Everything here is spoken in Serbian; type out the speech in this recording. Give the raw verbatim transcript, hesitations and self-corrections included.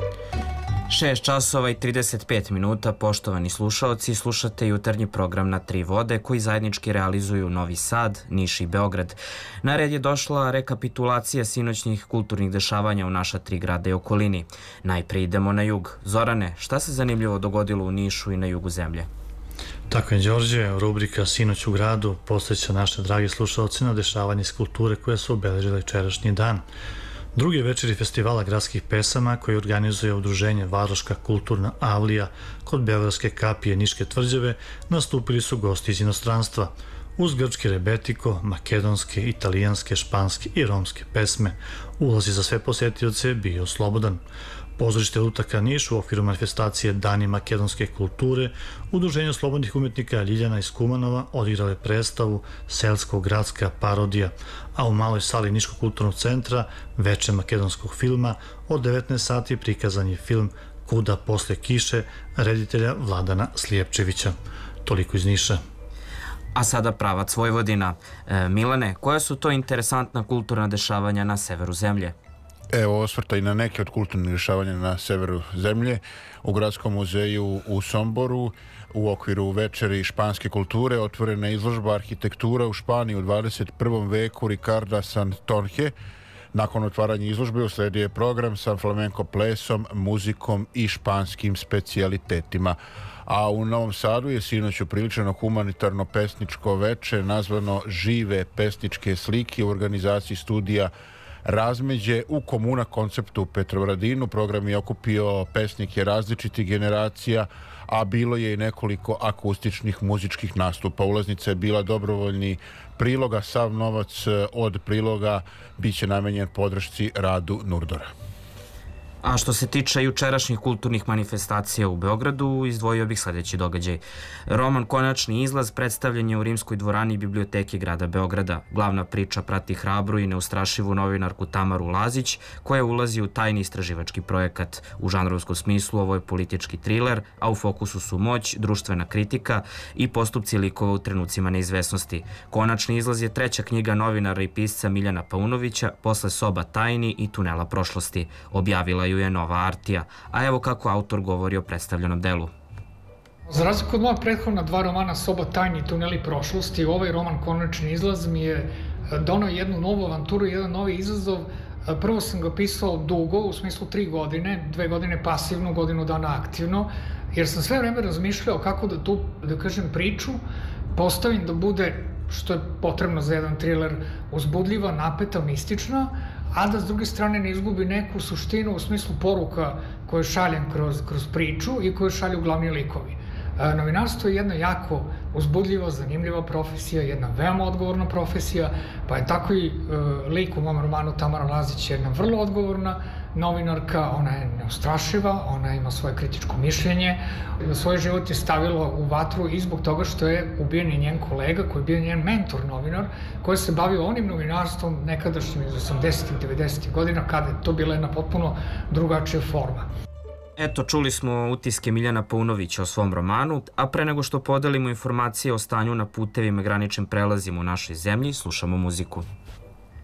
šest časova i trideset pet minuta, poštovani slušaoci, slušate jutarnji program Na tri vode koji zajednički realizuju Novi Sad, Niš i Beograd. Na red je došla rekapitulacija sinoćnih kulturnih dešavanja u naša tri grada i okolini. Najprije idemo na jug. Zorane, šta se zanimljivo dogodilo u Nišu i na jugu zemlje? Tako je, Đorđe, rubrika Sinoć u gradu posveća naše dragi slušaoci na dešavanje iz kulture koje su obeležile večerašnji dan. Drugi večeri festivala gradskih pesama koji organizuje udruženje Varoška kulturna avlija kod Beogradske kapije Niške tvrđave nastupili su gosti iz inostranstva. Uz grčki rebetiko, makedonske, italijanske, španske i romske pesme, ulaz za sve posetioce je bio slobodan. Pozorište Lutaka Niš u okviru manifestacije Dani makedonske kulture Udruženje slobodnih umetnika Ljiljana iz Kumanova odigrale predstavu Selsko-gradska parodija, a u maloj sali Niškog kulturnog centra veče makedonskog filma od devetnaest sati prikazan je film Kuda posle kiše reditelja Vladana Slijepčevića. Toliko iz Niša. A sada pravac Vojvodina. E, Milane, koja su to interesantna kulturna dešavanja na severu zemlje? Evo osvrta i na neke od kulturnih dešavanja na severu zemlje. U Gradskom muzeju u Somboru u okviru večeri španske kulture otvorena izložba Arhitektura u Španiji u dvadeset prvom veku Ricarda Santonje. Nakon otvaranja izložbe usledio je program sa flamenko plesom, muzikom i španskim specijalitetima. A u Novom Sadu je sinoć upriličeno humanitarno pesničko veče nazvano Žive pesničke slike u organizaciji studija Razmeđe u Komuna konceptu u Petrovaradinu. Program je okupio pesnike različitih generacija, a bilo je i nekoliko akustičnih muzičkih nastupa. Ulaznica je bila dobrovoljni priloga, sav novac od priloga biće namenjen podršci radu Nurdora. A što se tiče jučerašnjih kulturnih manifestacija u Beogradu, izdvojio bih sljedeći događaj. Roman Konačni izlaz predstavljen je u Rimskoj dvorani biblioteke grada Beograda. Glavna priča prati hrabru i neustrašivu novinarku Tamaru Lazić, koja ulazi u tajni istraživački projekat. U žanrovskom smislu ovo je politički triler, a u fokusu su moć, društvena kritika i postupci likova u trenucima neizvesnosti. Konačni izlaz je treća knjiga novinara i pisca Miljana Paunovića posle Soba tajni i Tunela prošlosti. Objavila ju je Nova Artija, a evo kako autor govori o predstavljenom delu. Za razliku od moja prethodna dva romana Soba tajni i Tuneli prošlosti, ovaj roman Konačni izlaz mi je donao jednu novu avanturu, jedan novi izazov. Prvo sam ga pisao dugo, u smislu tri godine, dve godine pasivno, godinu dana aktivno, jer sam sve vreme razmišljao kako da tu, da kažem, priču postavim da bude, što je potrebno za jedan triler, uzbudljiva, napeta, mistična, a da s druge strane ne izgubi neku suštinu u smislu poruka koje šaljem kroz, kroz priču i koje šalju glavni likovi. E, novinarstvo je jedna jako uzbudljiva, zanimljiva profesija, jedna veoma odgovorna profesija, pa je tako i e, lik u mom romanu Tamara Lazić jedna vrlo odgovorna novinarka, ona je neustrašiva, ona ima svoje kritičko mišljenje, svoj život je stavila u vatru i zbog toga što je ubijen i njen kolega koji je bio njen mentor novinar, koji se bavio onim novinarstvom nekadašnjim iz osamdesetih, devedesetih godina kada je to bila jedna potpuno drugačija forma. Eto, čuli smo utiske Miljana Paunovića o svom romanu, a pre nego što podelimo informacije o stanju na putevima i graničnim prelazima u našoj zemlji, slušamo muziku.